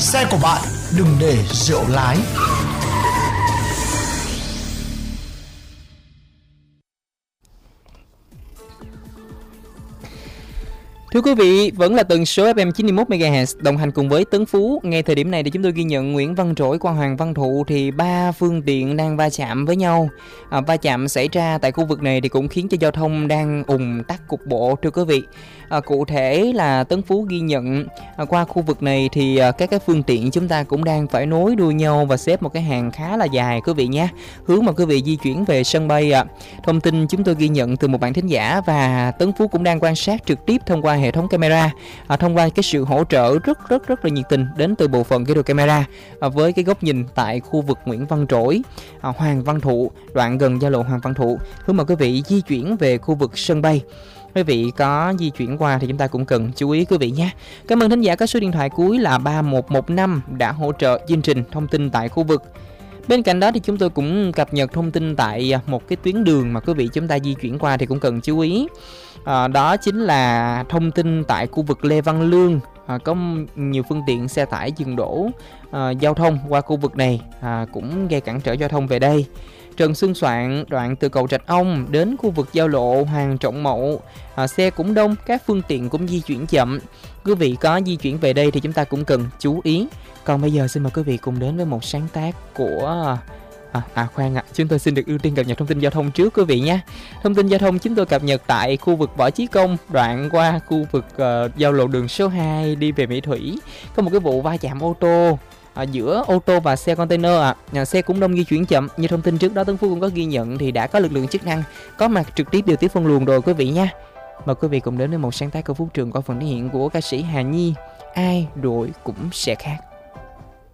xe của bạn đừng để rượu lái. Thưa quý vị, vẫn là tần số FM 91 MHz đồng hành cùng với Tấn Phú. Ngay thời điểm này thì chúng tôi ghi nhận Nguyễn Văn Trỗi qua Hoàng Văn Thụ thì 3 phương tiện đang va chạm với nhau. Va chạm xảy ra tại khu vực này thì cũng khiến cho giao thông đang ùn tắc cục bộ thưa quý vị. Cụ thể là Tấn Phú ghi nhận qua khu vực này thì các cái phương tiện chúng ta cũng đang phải nối đuôi nhau và xếp một cái hàng khá là dài quý vị nhé. Hướng mà quý vị di chuyển về sân bay Thông tin chúng tôi ghi nhận từ một bạn thính giả và Tấn Phú cũng đang quan sát trực tiếp thông qua hệ thống camera, thông qua cái sự hỗ trợ rất là nhiệt tình đến từ bộ phận kỹ thuật camera với cái góc nhìn tại khu vực Nguyễn Văn Trỗi, Hoàng Văn Thụ, đoạn gần giao lộ Hoàng Văn Thụ, hướng mà quý vị di chuyển về khu vực sân bay. Quý vị có di chuyển qua thì chúng ta cũng cần chú ý quý vị nhé. Cảm ơn thính giả có số điện thoại cuối là 3115 đã hỗ trợ chương trình thông tin tại khu vực. Bên cạnh đó thì chúng tôi cũng cập nhật thông tin tại một cái tuyến đường mà quý vị chúng ta di chuyển qua thì cũng cần chú ý. Đó chính là thông tin tại khu vực Lê Văn Lương. Có nhiều phương tiện xe tải dừng đổ giao thông qua khu vực này, cũng gây cản trở giao thông về đây. Trần Xuân Soạn, đoạn từ cầu Trạch Ông đến khu vực giao lộ Hoàng Trọng Mậu, xe cũng đông, các phương tiện cũng di chuyển chậm. Quý vị có di chuyển về đây thì chúng ta cũng cần chú ý. Còn bây giờ xin mời quý vị cùng đến với một sáng tác của... chúng tôi xin được ưu tiên cập nhật thông tin giao thông trước quý vị nhé. Thông tin giao thông chúng tôi cập nhật tại khu vực Võ Chí Công, đoạn qua khu vực giao lộ đường số 2 đi về Mỹ Thủy. Có một cái vụ va chạm ô tô giữa ô tô và xe container xe cũng đông di chuyển chậm. Như thông tin trước đó Tấn Phú cũng có ghi nhận thì đã có lực lượng chức năng có mặt trực tiếp điều tiết phân luồng rồi quý vị nha. Mời quý vị cùng đến với một sáng tác của Phú Trường qua phần thể hiện của ca sĩ Hà Nhi, Ai Rồi Cũng Sẽ Khác.